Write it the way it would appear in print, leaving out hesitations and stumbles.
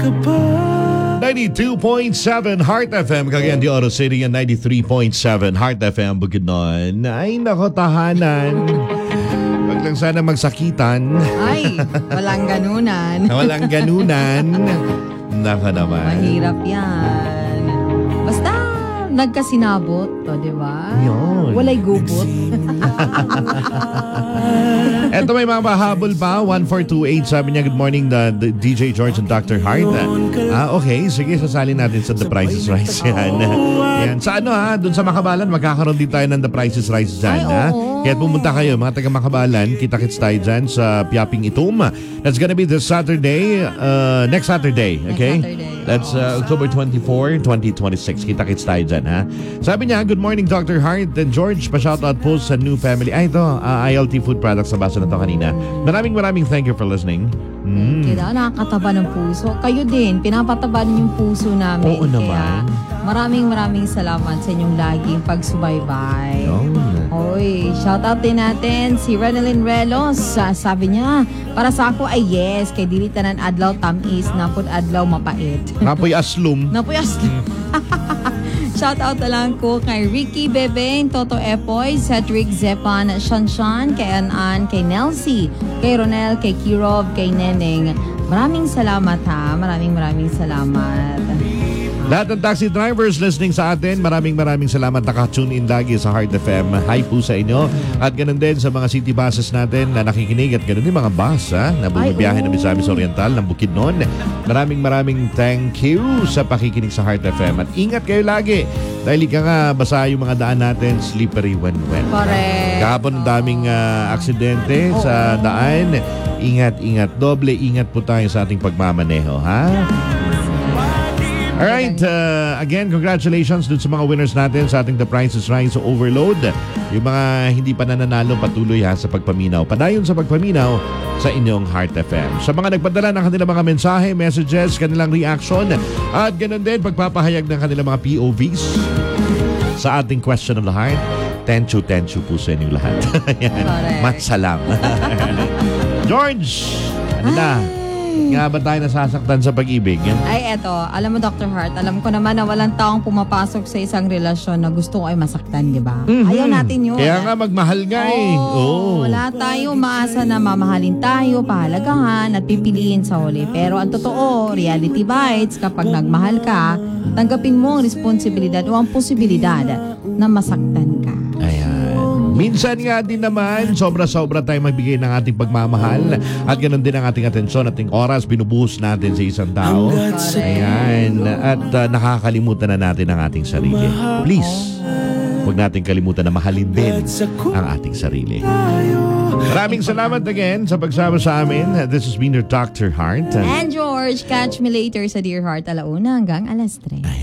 92.7 Heart FM, Cagayan de Oro City, and 93.7 Heart FM, Bukidnon. Ay, nako, tahanan. Wag lang sana magsakitan. Ay, walang ganunan. Walang ganunan. Naka naman. Mahirap yan. Basta nagkasinabot, di ba? Yun. Walay gubot. Eto, may mga pahabol pa. 1428, sabi niya, good morning, the DJ George and Dr. Hart. Okay, sige, sasali natin sa The Price is Right yan. Yan. Sa ano dun sa Makabalan, magkakaroon din tayo ng The Price is Right dyan. Ay, oo. Kaya pumunta kayo, mga taga Makabalan, kita-kits tayo dyan sa Piaping Itum. That's gonna be this Saturday, next Saturday, okay? Next Saturday. That's October 24, 2026. Kita-kits tayo dyan, ha? Sabi niya, good morning, Dr. Hart and George. Pa-shoutout po sa new family. Ay, ito, ILT Food Products. Nabasa na ito kanina. Maraming thank you for listening. Kaya nakakataba ng puso. Kayo din, pinapataba din yung puso namin. Oo naman. Kaya maraming salamat sa inyong laging pagsubaybay. Hoy, shoutout din natin si Renalyn Relos. Sabi niya, para sa ako ay yes, kay dili tanan adlaw tamis, napod adlaw mapait. Napoy aslum. Napoy aslum. Shoutout na lang ko kay Ricky Bebeng, Toto Epoy, Cedric Zepan, Shanshan, kay Anan, kay Nelsie, kay Ronel, kay Kirov, kay Neneng. Maraming salamat ha. Maraming salamat. Lahat ng taxi drivers listening sa atin, maraming salamat. Naka-tune in lagi sa Heart FM. Hi po sa inyo. At ganun din sa mga city buses natin na nakikinig at ganun din mga bus na bumibiyahe ng Misamis Oriental ng Bukidnon. Maraming thank you sa pakikinig sa Heart FM. At ingat kayo lagi. Dahil ika nga, basa yung mga daan natin, slippery when wet. Correct. Kahapon ang daming aksidente sa daan. Ingat. Doble ingat po tayo sa ating pagmamaneho, ha? Alright, again, congratulations dun sa mga winners natin sa ating The Price is Right sa Overload. Yung mga hindi pa nananalo, patuloy sa pagpaminaw. Padayon sa pagpaminaw sa inyong Heart FM. Sa mga nagpadala ng kanilang mga mensahe, messages, kanilang reaction, at ganun din pagpapahayag ng kanilang mga POVs sa ating Question of the Heart. Tensyo po sa inyong lahat. Matsalam. George, ano na? Nga ba tayo nasasaktan sa pag-ibig? Ay, eto. Alam mo, Dr. Hart, alam ko naman na walang taong pumapasok sa isang relasyon na gusto ko ay masaktan, di ba? Ayaw natin yun. Kaya nga, magmahal nga Wala tayo maasa na mamahalin tayo, pahalagahan at pipiliin sa huli. Pero ang totoo, reality bites, kapag nagmahal ka, tanggapin mo ang responsibilidad o ang posibilidad na masaktan ka. Ayan. Minsan nga din naman, sobra-sobra tayo magbigay ng ating pagmamahal at ganoon din ang ating atensyon, ating oras, binubuhos natin sa isang tao. Ayan. At nakakalimutan na natin ang ating sarili. Please, huwag natin kalimutan na mahalin din ang ating sarili. Maraming salamat again sa pagsama sa amin. This has been your Dr. Hart. And George, catch me later sa Dear Heart, 1:00 hanggang 3:00.